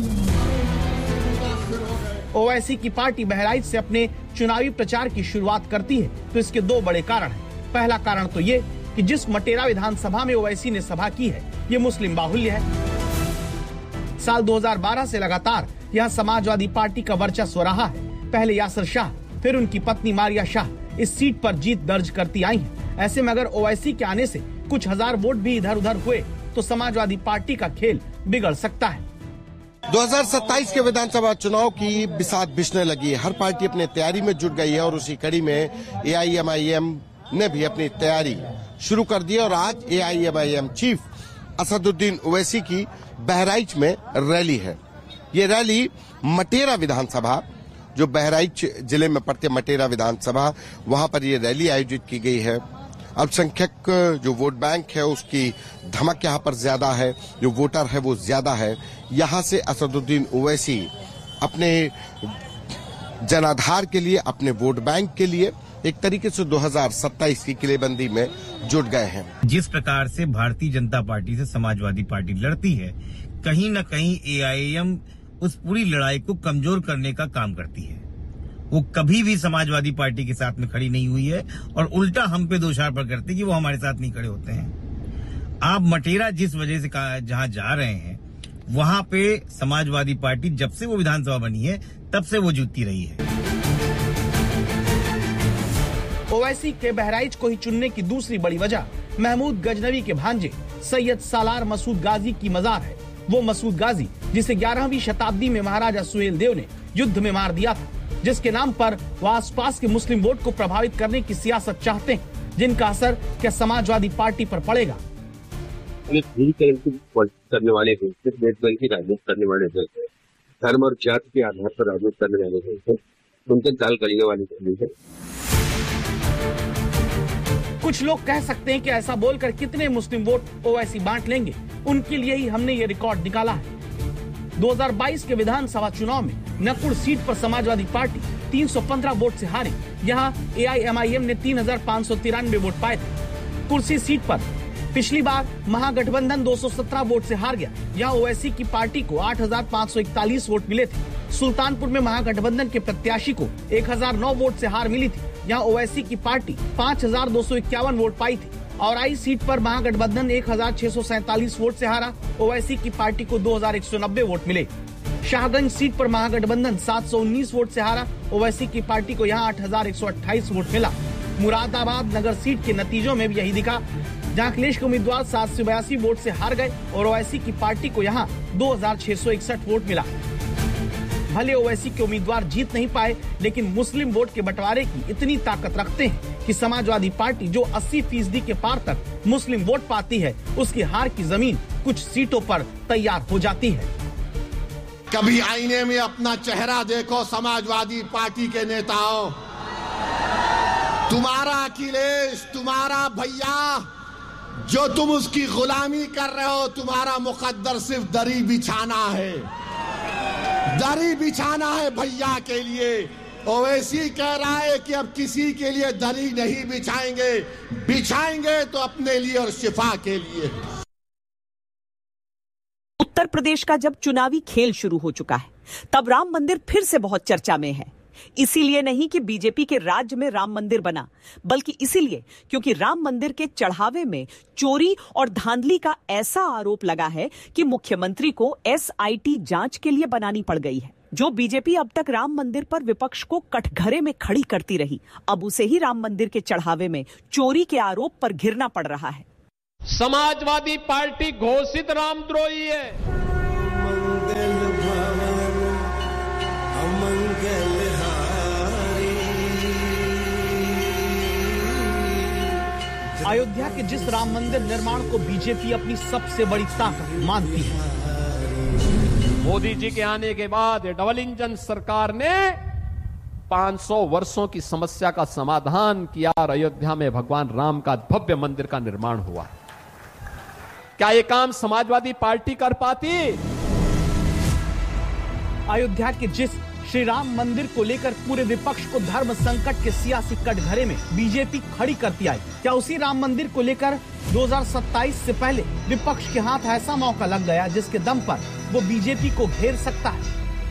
ओवैसी की पार्टी बहराइच से अपने चुनावी प्रचार की शुरुआत करती है तो इसके दो बड़े कारण हैं। पहला कारण तो ये कि जिस मटेरा विधानसभा में ओवैसी ने सभा की है ये मुस्लिम बाहुल्य है। साल दो हज़ार बारह से लगातार यहाँ समाजवादी पार्टी का वर्चस्व रहा है। पहले यासर शाह, फिर उनकी पत्नी मारिया शाह इस सीट पर जीत दर्ज करती आई हैं। ऐसे में अगर ओवैसी के आने से कुछ हजार वोट भी इधर उधर हुए तो समाजवादी पार्टी का खेल बिगड़ सकता है। दो हज़ार सत्ताईस के विधानसभा चुनाव की बिसात बिछने लगी है। हर पार्टी अपने तैयारी में जुट गई है और उसी कड़ी में ए आई एम आई एम ने भी अपनी तैयारी शुरू कर दी है और आज ए I am I am chief Asaduddin Owaisi की बहराइच में रैली है। ये रैली मटेरा विधानसभा, जो बहराइच जिले में पड़ते मटेरा विधानसभा, वहां पर ये रैली आयोजित की गई है। अल्पसंख्यक जो वोट बैंक है उसकी धमक यहाँ पर ज्यादा है, जो वोटर है वो ज्यादा है। यहाँ से असदुद्दीन ओवैसी अपने जनाधार के लिए, अपने वोट बैंक के लिए एक तरीके से दो हज़ार सत्ताईस की किलेबंदी में जुट गए हैं। जिस प्रकार से भारतीय जनता पार्टी से समाजवादी पार्टी लड़ती है, कहीं न कहीं ए आई एम उस पूरी लड़ाई को कमजोर करने का काम करती है। वो कभी भी समाजवादी पार्टी के साथ में खड़ी नहीं हुई है और उल्टा हम पे दोषारोपण करती है कि वो हमारे साथ नहीं खड़े होते हैं। आप मटेरा जिस वजह से जहां जा रहे हैं वहां पे समाजवादी पार्टी जब से वो विधानसभा बनी है तब से वो जीतती रही है। ओवैसी के बहराइच को ही चुनने की दूसरी बड़ी वजह महमूद गजनवी के भांजे सैयद सालार मसूद गाजी की मजार है। वो मसूद गाजी जिसे ग्यारहवीं शताब्दी में महाराजा सुहेल देव ने युद्ध में मार दिया था, जिसके नाम पर वो आसपास के मुस्लिम वोट को प्रभावित करने की सियासत चाहते हैं, जिनका असर क्या समाजवादी पार्टी पर पड़ेगा। करने वाले हैं, सिर्फ देश भर की राजनीति करने वाले हैं, धर्म और जाति के आधार पर राजनीति करने वाले हैं, उनके चाल करने वाली है। कुछ लोग कह सकते हैं कि ऐसा बोलकर कितने मुस्लिम वोट ओवैसी बांट लेंगे, उनके लिए ही हमने ये रिकॉर्ड निकाला है। दो हज़ार बाईस के विधानसभा चुनाव में नकुड़ सीट पर समाजवादी पार्टी तीन सौ पंद्रह वोट से हारी। यहाँ ए आई एम आई एम ने तीन हजार पाँच सौ तिरानवे वोट पाए थे। कुर्सी सीट पर पिछली बार महागठबंधन दो सौ सत्रह वोट से हार गया। यहाँ ओवैसी की पार्टी को आठ हजार पाँच सौ इकतालीस वोट मिले थे। सुल्तानपुर में महागठबंधन के प्रत्याशी को एक हजार नौ वोट से हार मिली थी। यहाँ ओवैसी की पार्टी पाँच हजार दो सौ इक्यावन वोट पाई थी। और आई सीट पर महागठबंधन एक हजार छह सौ सैंतालीस वोट से हारा। ओवैसी की पार्टी को दो हजार एक सौ नब्बे वोट मिले। शाहगंज सीट पर महागठबंधन सात सौ उन्नीस वोट से हारा। ओवैसी की पार्टी को यहाँ आठ हजार एक सौ अट्ठाईस वोट मिला। मुरादाबाद नगर सीट के नतीजों में भी यही दिखा, जहाँ अखिलेश के उम्मीदवार सात सौ बयासी वोट से हार गए और ओवैसी की पार्टी को यहाँ दो हजार छह सौ इकसठ वोट मिला। भले ओवैसी के उम्मीदवार जीत नहीं पाए, लेकिन मुस्लिम वोट के बंटवारे की इतनी ताकत रखते हैं कि समाजवादी पार्टी जो अस्सी फीसदी के पार तक मुस्लिम वोट पाती है, उसकी हार की जमीन कुछ सीटों पर तैयार हो जाती है। कभी आईने में अपना चेहरा देखो समाजवादी पार्टी के नेताओं। तुम्हारा अखिलेश, तुम्हारा भैया, जो तुम उसकी गुलामी कर रहे हो, तुम्हारा मुकद्दर सिर्फ दरी बिछाना है, दरी बिछाना है भैया के लिए। ओवैसी कह रहा है कि अब किसी के लिए दरी नहीं बिछाएंगे, बिछाएंगे तो अपने लिए और शिफा के लिए। उत्तर प्रदेश का जब चुनावी खेल शुरू हो चुका है, तब राम मंदिर फिर से बहुत चर्चा में है। इसीलिए नहीं कि बीजेपी के राज्य में राम मंदिर बना, बल्कि इसीलिए क्योंकि राम मंदिर के चढ़ावे में चोरी और धांधली का ऐसा आरोप लगा है कि मुख्यमंत्री को एस आई टी जांच के लिए बनानी पड़ गई है। जो बीजेपी अब तक राम मंदिर पर विपक्ष को कटघरे में खड़ी करती रही, अब उसे ही राम मंदिर के चढ़ावे में चोरी के आरोप पर घिरना पड़ रहा है। समाजवादी पार्टी घोषित रामद्रोही है। अयोध्या के जिस राम मंदिर निर्माण को बीजेपी अपनी सबसे बड़ी ताकत मानती है, मोदी जी के आने के बाद डबल इंजन सरकार ने पाँच सौ वर्षों की समस्या का समाधान किया और अयोध्या में भगवान राम का भव्य मंदिर का निर्माण हुआ। क्या ये काम समाजवादी पार्टी कर पाती? अयोध्या के जिस श्री राम मंदिर को लेकर पूरे विपक्ष को धर्म संकट के सियासी कटघरे में बीजेपी खड़ी करती आई, क्या उसी राम मंदिर को लेकर दो हज़ार सत्ताईस से पहले विपक्ष के हाथ ऐसा मौका लग गया जिसके दम पर वो बीजेपी को घेर सकता है?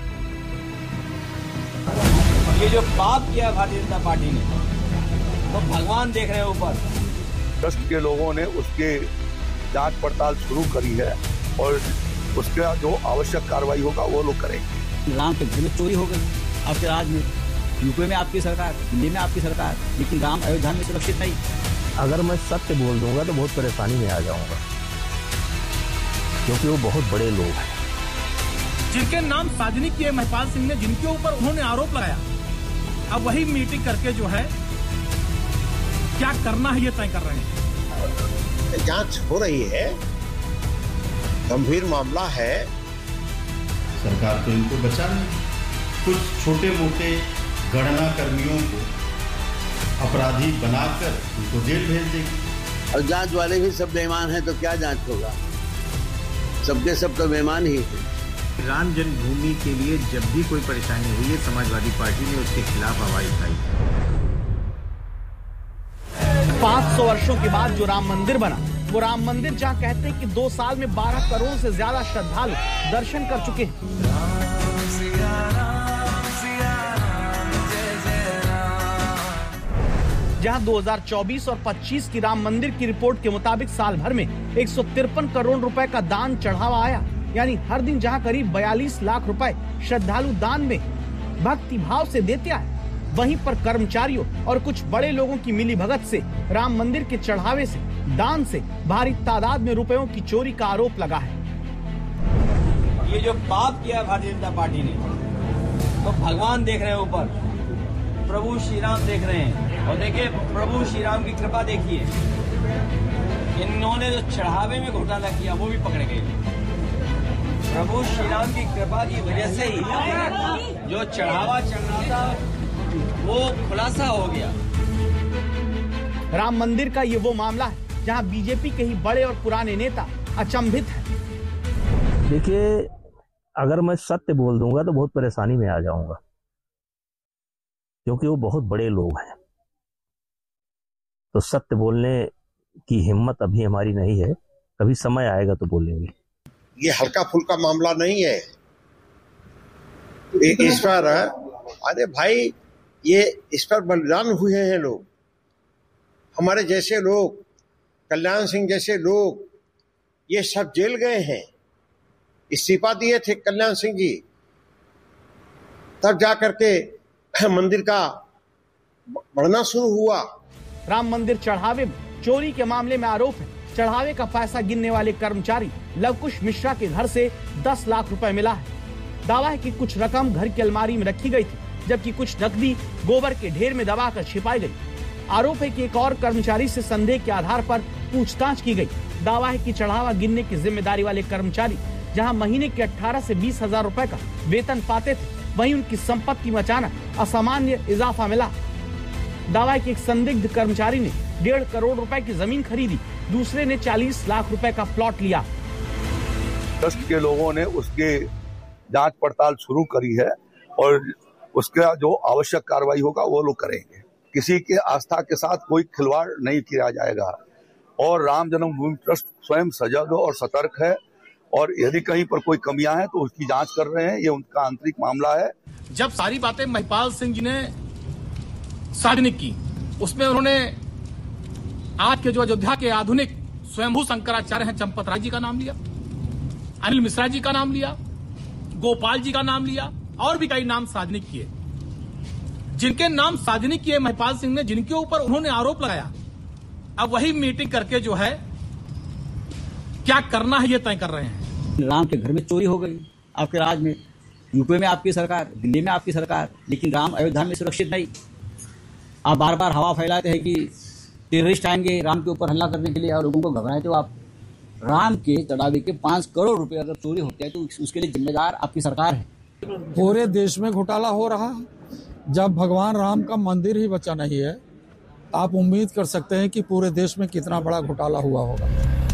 ये जो पाप किया भारतीय जनता पार्टी ने, तो भगवान देख रहे हैं ऊपर। ट्रस्ट के लोगों ने उसके जांच पड़ताल शुरू करी है और उसका जो आवश्यक कार्रवाई होगा वो लोग करेंगे। राम के घर में चोरी हो गई आपके राज में, यूपी में आपकी सरकार, दिल्ली में आपकी सरकार, लेकिन राम अयोध्या में सुरक्षित नहीं। अगर मैं सत्य बोल दूंगा तो बहुत परेशानी में आ जाऊंगा, क्योंकि वो बहुत बड़े लोग हैं। जिनके नाम सार्वजनिक किए महिपाल सिंह ने, जिनके ऊपर उन्होंने आरोप लगाया, अब वही मीटिंग करके जो है क्या करना है ये तय कर रहे हैं। जांच हो रही है, गंभीर मामला है। सरकार तो इनको बचा नहीं, कुछ छोटे मोटे गणना कर्मियों को अपराधी बनाकर उनको जेल भेज देगी। और जांच वाले भी सब बेईमान हैं तो क्या जांच होगा? सबके सब तो बेईमान ही हैं। राम जन्मभूमि के लिए जब भी कोई परेशानी हुई है, समाजवादी पार्टी ने उसके खिलाफ आवाज उठाई। पाँच सौ वर्षों के बाद जो राम मंदिर बना, वो राम मंदिर जहाँ कहते हैं कि दो साल में बारह करोड़ से ज्यादा श्रद्धालु दर्शन कर चुके हैं। जहां दो हज़ार चौबीस और पच्चीस की राम मंदिर की रिपोर्ट के मुताबिक साल भर में एक सौ तिरपन करोड़ रुपए का दान चढ़ावा आया, यानी हर दिन जहां करीब बयालीस लाख रुपए श्रद्धालु दान में भक्ति भाव से देते आए, वहीं पर कर्मचारियों और कुछ बड़े लोगों की मिली भगत से राम मंदिर के चढ़ावे से, दान से भारी तादाद में रुपयों की चोरी का आरोप लगा है। ये जो पाप किया भारतीय जनता पार्टी ने, तो भगवान देख रहे हैं ऊपर, प्रभु श्री राम देख रहे हैं। और देखिए प्रभु श्री राम की कृपा देखिए, इन्होंने जो चढ़ावे में घोटाला किया वो भी पकड़े गए। प्रभु श्री राम की कृपा की वजह से ही जो चढ़ावा चढ़ रहा था वो खुलासा हो गया। राम मंदिर का ये वो मामला है जहां बीजेपी के ही बड़े और पुराने नेता अचंभित हैं। देखिए, अगर मैं सत्य बोल दूंगा तो बहुत परेशानी में आ जाऊंगा, क्योंकि वो बहुत बड़े लोग हैं। तो सत्य बोलने की हिम्मत अभी हमारी नहीं है, कभी समय आएगा तो बोलेंगे। ये हल्का फुल्का मामला नहीं है। इस पर अरे भाई, ये इस पर बलिदान हुए हैं लोग, हमारे जैसे लोग, कल्याण सिंह जैसे लोग, ये सब जेल गए हैं। इस्तीफा दिए थे कल्याण सिंह जी, तब जाकर के मंदिर का बढ़ना शुरू हुआ। राम मंदिर चढ़ावे में चोरी के मामले में आरोप है। चढ़ावे का पैसा गिनने वाले कर्मचारी लवकुश मिश्रा के घर से दस लाख रुपए मिला है। दावा है कि कुछ रकम घर की अलमारी में रखी गई थी, जबकि कुछ नकदी गोबर के ढेर में दबाकर छिपाई गई। आरोप है कि एक और कर्मचारी से संदेह के आधार पर पूछताछ की गई। दावा है कि चढ़ावा गिनने की जिम्मेदारी वाले कर्मचारी जहां महीने के अठारह से बीस हजार रुपए का वेतन पाते थे, वहीं उनकी संपत्ति में अचानक असामान्य इजाफा मिला। दावा है कि एक संदिग्ध कर्मचारी ने डेढ़ करोड़ रुपए की जमीन खरीदी, दूसरे ने चालीस लाख रुपए का प्लॉट लिया। ट्रस्ट के लोगों ने उसके जांच पड़ताल शुरू करी है और उसका जो आवश्यक कार्रवाई होगा वो लोग करेंगे। किसी के आस्था के साथ कोई खिलवाड़ नहीं किया जाएगा और राम जन्मभूमि ट्रस्ट स्वयं सजग और सतर्क है, और यदि कहीं पर कोई कमियां हैं तो उसकी जांच कर रहे हैं। ये उनका आंतरिक मामला है। जब सारी बातें महिपाल सिंह जी ने सार्वजनिक की, उसमें उन्होंने आज के जो अयोध्या के आधुनिक स्वयंभू शंकराचार्य हैं चंपत राय जी का नाम लिया, अनिल मिश्रा जी का नाम लिया, गोपाल जी का नाम लिया, और भी कई नाम सार्वजनिक किए। जिनके नाम सार्वजनिक किए महिपाल सिंह ने, जिनके ऊपर उन्होंने आरोप लगाया, अब वही मीटिंग करके जो है क्या करना है ये तय कर रहे हैं। राम के घर में चोरी हो गई आपके राज में, यूपी में आपकी सरकार, दिल्ली में आपकी सरकार, लेकिन राम अयोध्या में सुरक्षित नहीं। आप बार बार हवा फैलाते हैं कि टेररिस्ट आएंगे राम के ऊपर हमला करने के लिए और लोगों को घबराए, तो आप राम के चढ़ावे के पांच करोड़ रुपए अगर चोरी होते हैं तो उसके लिए जिम्मेदार आपकी सरकार है। पूरे देश में घोटाला हो रहा है। जब भगवान राम का मंदिर ही बचा नहीं है, आप उम्मीद कर सकते हैं कि पूरे देश में कितना बड़ा घोटाला हुआ होगा।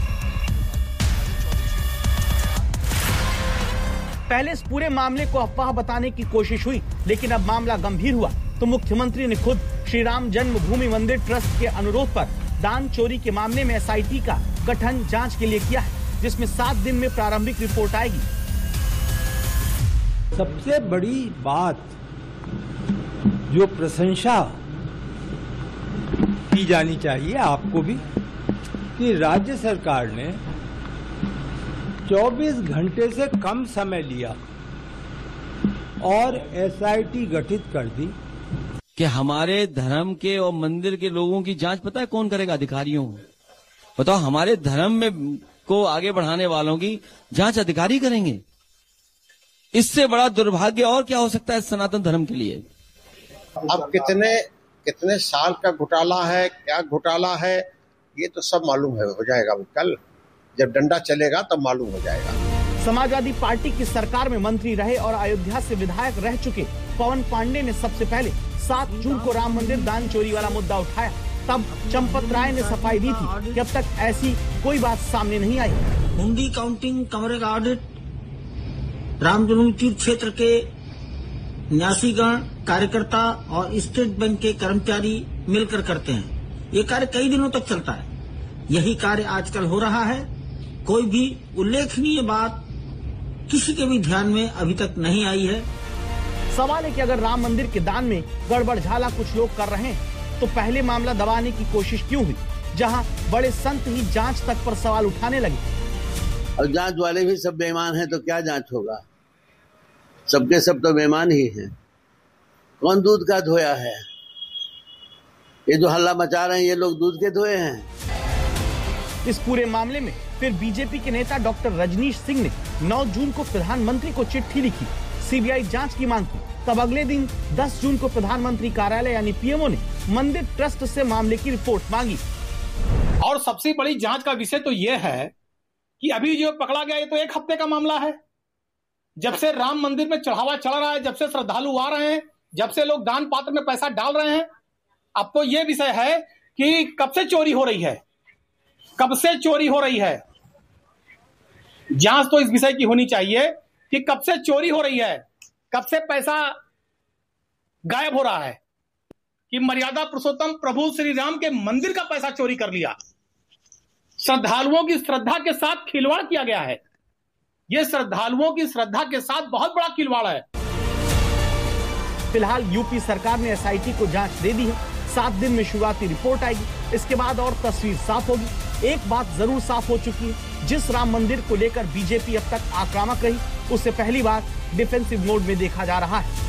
पहले इस पूरे मामले को अफवाह बताने की कोशिश हुई, लेकिन अब मामला गंभीर हुआ तो मुख्यमंत्री ने खुद श्री राम जन्मभूमि मंदिर ट्रस्ट के अनुरोध पर दान चोरी के मामले में एसआईटी का गठन जांच के लिए किया है, जिसमें सात दिन में प्रारंभिक रिपोर्ट आएगी। सबसे बड़ी बात जो प्रशंसा की जानी चाहिए आपको भी, कि राज्य सरकार ने चौबीस घंटे से कम समय लिया और एसआईटी गठित कर दी। कि हमारे धर्म के और मंदिर के लोगों की जांच पता है कौन करेगा? अधिकारियों। बताओ, हमारे धर्म में को आगे बढ़ाने वालों की जांच अधिकारी करेंगे? इससे बड़ा दुर्भाग्य और क्या हो सकता है सनातन धर्म के लिए? अब कितने कितने साल का घोटाला है, क्या घोटाला है, ये तो सब मालूम है, हो जाएगा कल जब डंडा चलेगा तब मालूम हो जाएगा। समाजवादी पार्टी की सरकार में मंत्री रहे और अयोध्या से विधायक रह चुके पवन पांडे ने सबसे पहले सात जून को राम मंदिर दान चोरी वाला मुद्दा उठाया। तब चंपत राय ने सफाई दी थी कि अब तक ऐसी कोई बात सामने नहीं आई। हुंडी काउंटिंग, कमरे का ऑडिट राम जन्मभूमि तीर्थ क्षेत्र के न्यासीगण, कार्यकर्ता और स्टेट बैंक के कर्मचारी मिलकर करते हैं। ये कार्य कई दिनों तक चलता है। यही कार्य आजकल हो रहा है। कोई भी उल्लेखनीय बात किसी के भी ध्यान में अभी तक नहीं आई है। सवाल है कि अगर राम मंदिर के दान में गड़बड़ झाला कुछ लोग कर रहे हैं तो पहले मामला दबाने की कोशिश क्यों हुई, जहां बड़े संत ही जांच तक पर सवाल उठाने लगे। और जांच वाले भी सब बेईमान हैं तो क्या जांच होगा? सबके सब तो बेईमान ही हैं। कौन दूध का धोया है? ये जो हल्ला मचा रहे हैं ये लोग दूध के धोए हैं। इस पूरे मामले में फिर बीजेपी के नेता डॉक्टर रजनीश सिंह ने नौ जून को प्रधानमंत्री को चिट्ठी लिखी, सीबीआई जांच की मांग की। तब अगले दिन दस जून को प्रधानमंत्री कार्यालय यानी पीएमओ ने मंदिर ट्रस्ट से मामले की रिपोर्ट मांगी। और सबसे बड़ी जांच का विषय तो यह है कि अभी जो पकड़ा गया ये तो एक हफ्ते का मामला है। जब से राम मंदिर में चढ़ावा चढ़ रहा है, जब से श्रद्धालु आ रहे हैं, जब से लोग दान पात्र में पैसा डाल रहे हैं, अब तो ये विषय है कि कब से चोरी हो रही है, कब से चोरी हो रही है। जांच तो इस विषय की होनी चाहिए कि कब से चोरी हो रही है, कब से पैसा गायब हो रहा है, कि मर्यादा पुरुषोत्तम प्रभु श्री राम के मंदिर का पैसा चोरी कर लिया। श्रद्धालुओं की श्रद्धा के साथ खिलवाड़ किया गया है। यह श्रद्धालुओं की श्रद्धा के साथ बहुत बड़ा खिलवाड़ है। फिलहाल यूपी सरकार ने एसआईटी को जांच दे दी है। सात दिन में शुरुआती रिपोर्ट आएगी। इसके बाद और तस्वीर साफ होगी। एक बात जरूर साफ हो चुकी है, जिस राम मंदिर को लेकर बीजेपी अब तक आक्रामक रही, उसे पहली बार डिफेंसिव मोड में देखा जा रहा है।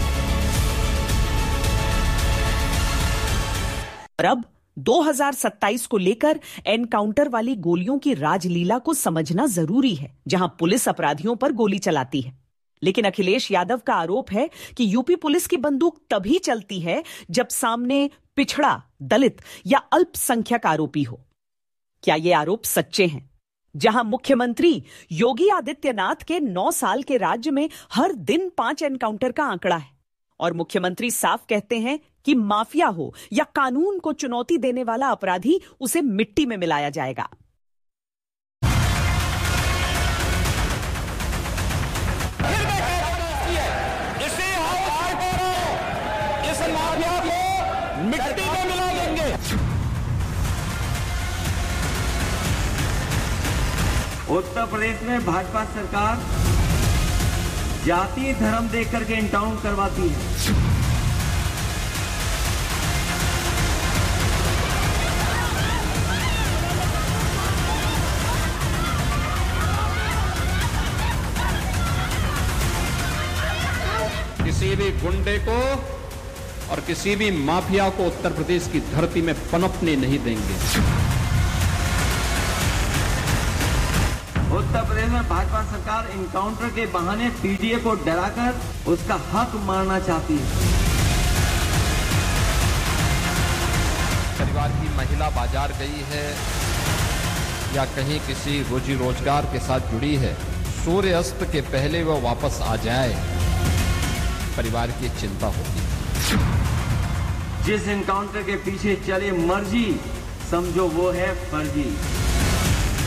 और अब दो हज़ार सत्ताईस को लेकर एनकाउंटर वाली गोलियों की राजलीला को समझना जरूरी है, जहां पुलिस अपराधियों पर गोली चलाती है। लेकिन अखिलेश यादव का आरोप है कि यूपी पुलिस की बंदूक तभी चलती है जब सामने पिछड़ा, दलित या अल्पसंख्यक आरोपी हो। क्या ये आरोप सच्चे हैं? जहां मुख्यमंत्री योगी आदित्यनाथ के नौ साल के राज्य में हर दिन पांच एनकाउंटर का आंकड़ा है और मुख्यमंत्री साफ कहते हैं कि माफिया हो या कानून को चुनौती देने वाला अपराधी, उसे मिट्टी में मिलाया जाएगा। इस माफिया को मिट्टी में मिला देंगे। उत्तर प्रदेश में भाजपा सरकार जाति धर्म देख करके एनकाउंट करवाती है। किसी भी गुंडे को और किसी भी माफिया को उत्तर प्रदेश की धरती में पनपने नहीं देंगे। उत्तर प्रदेश में भाजपा सरकार एनकाउंटर के बहाने पीडीए को डराकर उसका हक मारना चाहती है। परिवार की महिला बाजार गई है या कहीं किसी रोजी रोजगार के साथ जुड़ी है, सूर्य अस्त के पहले वह वापस आ जाए, परिवार की चिंता होती है। जिस एनकाउंटर के पीछे चले मर्जी, समझो वो है फर्जी।